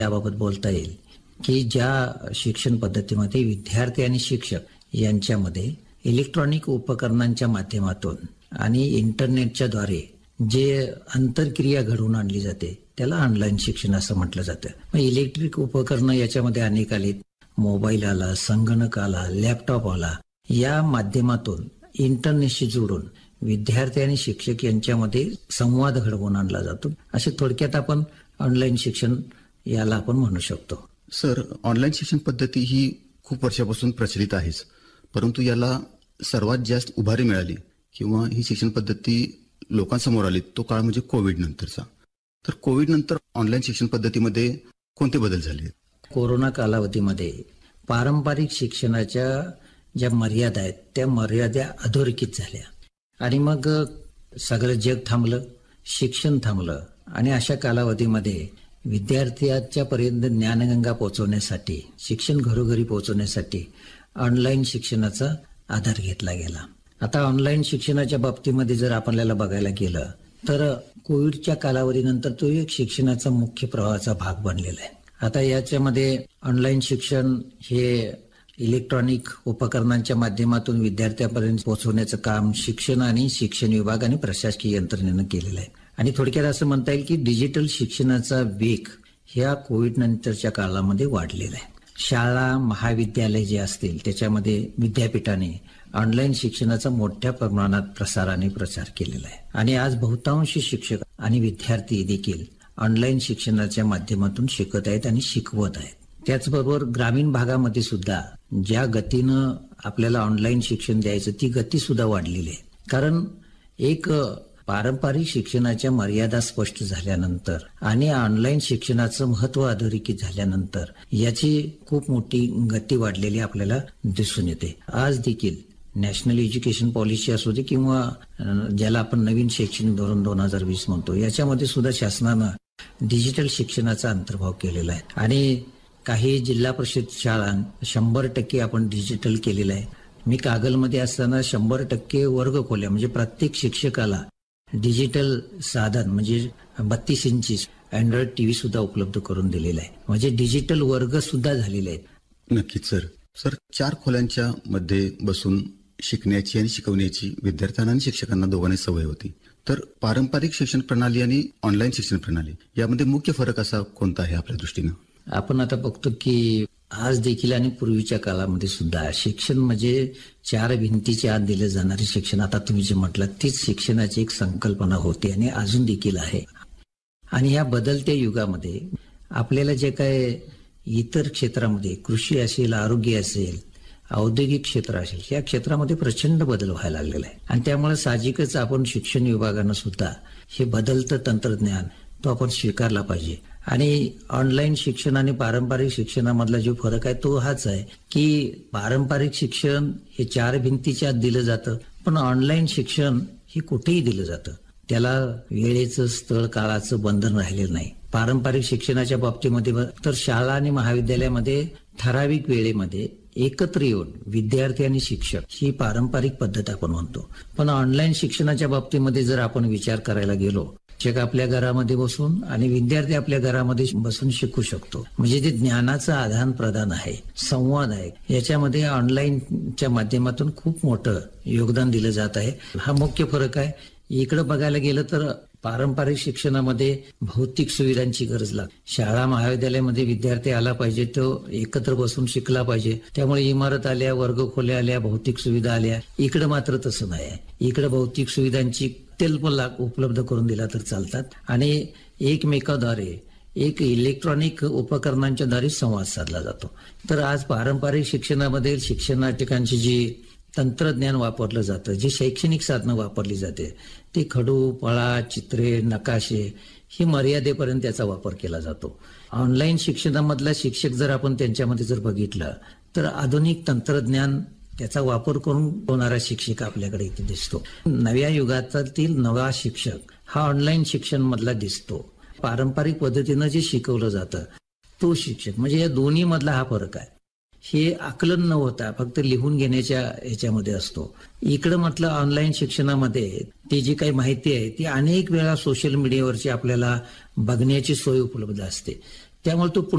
याबाबत बोलता येईल की ज्या शिक्षण पद्धतीमध्ये विद्यार्थी आणि शिक्षक यांच्यामध्ये इलेक्ट्रॉनिक उपकरणांच्या माध्यमातून आणि इंटरनेटच्या द्वारे जे आंतरक्रिया घडवून आणली जाते त्याला ऑनलाईन शिक्षण असं म्हटलं जातं. मग इलेक्ट्रिक उपकरणं याच्यामध्ये अनेक आलीत. मोबाईल आला, संगणक आला, लॅपटॉप आला. या माध्यमातून इंटरनेटशी जोडून विद्यार्थी आणि शिक्षक यांच्यामध्ये संवाद घडवून आणला जातो. असे थोडक्यात आपण ऑनलाईन शिक्षण याला आपण म्हणू शकतो. सर, ऑनलाईन शिक्षण पद्धती ही खूप वर्षापासून प्रचलित आहेच, परंतु याला सर्वात जास्त उभारी मिळाली किंवा ही शिक्षण पद्धती लोकांसमोर आली तो काळ म्हणजे कोविड नंतरचा. तर कोविड नंतर ऑनलाईन शिक्षण पद्धतीमध्ये कोणते बदल झाले? कोरोना कालावधीमध्ये पारंपरिक शिक्षणाच्या ज्या मर्यादा आहेत त्या मर्यादा अधोरेखित झाल्या आणि मग सगळं जग थांबलं, शिक्षण थांबलं आणि अशा कालावधीमध्ये विद्यार्थ्याच्या पर्यंत ज्ञानगंगा पोहोचवण्यासाठी, शिक्षण घरोघरी पोहोचवण्यासाठी ऑनलाईन शिक्षणाचा आधार घेतला गेला. आता ऑनलाईन शिक्षणाच्या बाबतीमध्ये जर आपल्याला बघायला गेलं तर कोविडच्या कालावधीनंतर तो एक शिक्षणाचा मुख्य प्रवाहाचा भाग बनलेला आहे. आता याच्यामध्ये ऑनलाईन शिक्षण हे इलेक्ट्रॉनिक उपकरणांच्या माध्यमातून विद्यार्थ्यांपर्यंत पोहोचवण्याचं काम शिक्षण आणि शिक्षण विभाग आणि प्रशासकीय यंत्रणेनं केलेलं आहे. आणि थोडक्यात असं म्हणता येईल की डिजिटल शिक्षणाचा वेग ह्या कोविड नंतरच्या काळामध्ये वाढलेला आहे. शाळा, महाविद्यालय जे असतील त्याच्यामध्ये विद्यापीठाने ऑनलाईन शिक्षणाचा मोठ्या प्रमाणात प्रचार केलेला आहे आणि आज बहुतांश शिक्षक आणि विद्यार्थी देखील ऑनलाईन शिक्षणाच्या माध्यमातून शिकत आहेत आणि शिकवत आहेत. त्याचबरोबर ग्रामीण भागामध्ये सुद्धा ज्या गतीनं आपल्याला ऑनलाईन शिक्षण द्यायचं ती गती सुद्धा वाढलेली आहे. कारण एक पारंपरिक शिक्षणाच्या मर्यादा स्पष्ट झाल्यानंतर आणि ऑनलाईन शिक्षणाचं महत्व अधोरेखित झाल्यानंतर याची खूप मोठी गती वाढलेली आपल्याला दिसून येते. आज देखील नॅशनल एज्युकेशन पॉलिसी असू दे किंवा ज्याला आपण नवीन शैक्षणिक धोरण 2020 म्हणतो याच्यामध्ये सुद्धा शासनानं डिजिटल शिक्षणाचा अंतर्भाव केलेला आहे आणि काही जिल्हा परिषद शाळा 100% आपण डिजिटल केलेलं आहे. मी कागलमध्ये असताना 100% वर्ग खोल्या म्हणजे प्रत्येक शिक्षकाला डिजिटल साधन म्हणजे 32 इंची अँड्रॉइड टीव्ही सुद्धा उपलब्ध करून दिलेला आहे. म्हणजे डिजिटल वर्ग सुद्धा झालेले आहेत. नक्कीच सर. 4 खोल्यांच्या मध्ये बसून शिकण्याची आणि शिकवण्याची विद्यार्थ्यांना आणि शिक्षकांना दोघांनी सवय होती. तर पारंपरिक शिक्षण प्रणाली आणि ऑनलाईन शिक्षण प्रणाली यामध्ये मुख्य फरक असा कोणता आहे आपल्या दृष्टीनं? आपण आता बघतो की आज देखील आणि पूर्वीच्या काळामध्ये सुद्धा शिक्षण म्हणजे 4 भिंतीच्या आत दिले जाणारे शिक्षण. आता तुम्ही जे म्हटलं तीच शिक्षणाची एक संकल्पना होती आणि अजून देखील आहे. आणि या बदलत्या युगामध्ये आपल्याला जे काय इतर क्षेत्रामध्ये कृषी असेल, आरोग्य असेल, औद्योगिक क्षेत्र असेल या क्षेत्रामध्ये प्रचंड बदल व्हायला लागलेला आहे आणि त्यामुळे साहजिकच आपण शिक्षण विभागानं सुद्धा हे बदलतं तंत्रज्ञान तो आपण स्वीकारला पाहिजे. आणि ऑनलाईन शिक्षण आणि पारंपरिक शिक्षणामधला जो फरक आहे तो हाच आहे की पारंपरिक शिक्षण हे 4 भिंतीच्या आत दिलं जातं, पण ऑनलाईन शिक्षण हे कुठेही दिलं जातं. त्याला वेळेचं, स्थळ, काळाचं बंधन राहिलेलं नाही. पारंपरिक शिक्षणाच्या बाबतीमध्ये तर शाळा आणि महाविद्यालयामध्ये ठराविक वेळेमध्ये एकत्र येऊन विद्यार्थी आणि शिक्षक ही पारंपरिक पद्धत आपण म्हणतो. पण ऑनलाईन शिक्षणाच्या बाबतीमध्ये जर आपण विचार करायला गेलो, शिक्षक आपल्या घरामध्ये बसून आणि विद्यार्थी आपल्या घरामध्ये बसून शिकू शकतो. म्हणजे जे ज्ञानाचं आदान प्रदान आहे, संवाद आहे, याच्यामध्ये ऑनलाईनच्या माध्यमातून खूप मोठं योगदान दिलं जात आहे. हा मुख्य फरक आहे. इकडे बघायला गेलं तर पारंपरिक शिक्षणामध्ये भौतिक सुविधांची गरज लागते. शाळा महाविद्यालयामध्ये विद्यार्थी आला पाहिजे, तो एकत्र बसून शिकला पाहिजे. त्यामुळे इमारत आल्या, वर्गखोल्या आल्या, भौतिक सुविधा आल्या. इकडे मात्र तसं नाही आहे. इकडे भौतिक सुविधांची अत्यल्प लाभ उपलब्ध करून दिला तर चालतात आणि एकमेकाद्वारे एक इलेक्ट्रॉनिक उपकरणांच्या द्वारे संवाद साधला जातो. तर आज पारंपरिक शिक्षणामध्ये शिक्षणार्थींची जी तंत्रज्ञान वापरलं जातं, जी शैक्षणिक साधनं वापरली जाते ते खडू, फळा, चित्रे, नकाशे ही मर्यादेपर्यंत त्याचा वापर केला जातो. ऑनलाईन शिक्षणामधला शिक्षक जर आपण त्यांच्यामध्ये जर बघितलं तर आधुनिक तंत्रज्ञान त्याचा वापर करून होणारा शिक्षक आपल्याकडे इथे दिसतो. नव्या युगातील नवा शिक्षक हा ऑनलाईन शिक्षण मधला दिसतो. पारंपरिक पद्धतीनं जे शिकवलं जातं तो शिक्षक म्हणजे या दोन्ही मधला हा फरक आहे. हे आकलन न होता फक्त लिहून घेण्याच्या ह्याच्यामध्ये असतो. इकडं म्हटलं ऑनलाईन शिक्षणामध्ये ती जी काही माहिती आहे ती अनेक वेळा सोशल मीडियावरची आपल्याला बघण्याची सोय उपलब्ध असते. त्यामुळे तो